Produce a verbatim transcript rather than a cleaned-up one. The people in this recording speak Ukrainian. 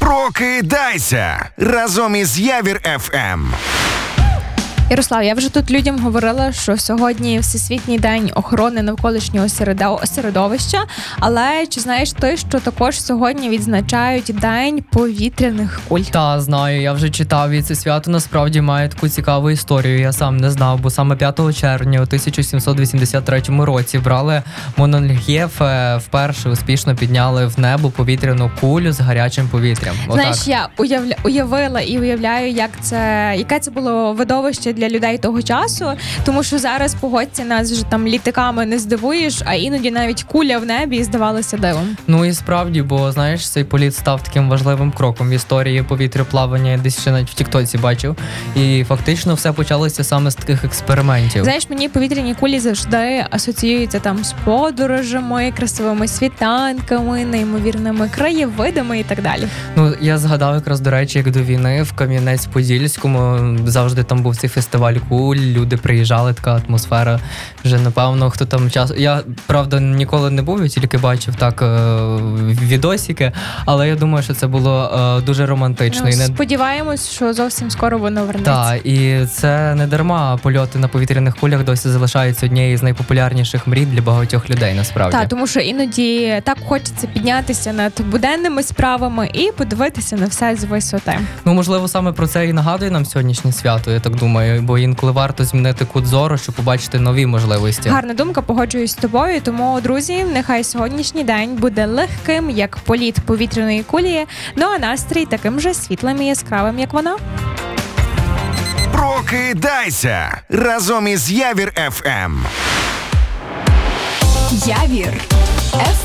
Прокидайся разом із Явір еф ем. Ярослав, я вже тут людям говорила, що сьогодні Всесвітній день охорони навколишнього середовища, але чи знаєш ти, що також сьогодні відзначають День повітряних куль? Та, знаю, я вже читав, і це свято насправді має таку цікаву історію, я сам не знав, бо саме п'ятого червня у тисяча сімсот вісімдесят третьому році брали Монангєв, вперше успішно підняли в небо повітряну кулю з гарячим повітрям. Знаєш, Отак. я уявля... уявила і уявляю, як це, яке це було видовище для людей того часу, тому що зараз, погодься, нас вже там літаками не здивуєш, а іноді навіть куля в небі здавалася дивом. Ну і справді, бо знаєш, цей політ став таким важливим кроком в історії повітряплавання, я десь ще навіть в Тіктоці бачив, і фактично все почалося саме з таких експериментів. Знаєш, мені повітряні кулі завжди асоціюються там з подорожами, красивими світанками, неймовірними краєвидами і так далі. Ну, я згадав якраз, до речі, як до війни в Кам'янець-Подільському завжди там був цей фестиваль куль, люди приїжджали, така атмосфера. Вже, напевно, хто там час... Я, правда, ніколи не був, я тільки бачив так відосики, але я думаю, що це було е, дуже романтично. Ну, і не... Сподіваємось, що зовсім скоро воно вернеться. Так, і це не дарма, польоти на повітряних кулях досі залишаються однією з найпопулярніших мрій для багатьох людей, насправді. Так, тому що іноді так хочеться піднятися над буденними справами і подивитися на все з висоти. Ну, можливо, саме про це і нагадує нам сьогоднішнє свято, я так думаю, бо інколи варто змінити кут зору, щоб побачити нові можливості. Гарна думка, погоджуюсь з тобою, тому, друзі, нехай сьогоднішній день буде легким, як політ повітряної кулі, ну а настрій таким же світлим і яскравим, як вона. Прокидайся разом із Явір еф ем. Явір еф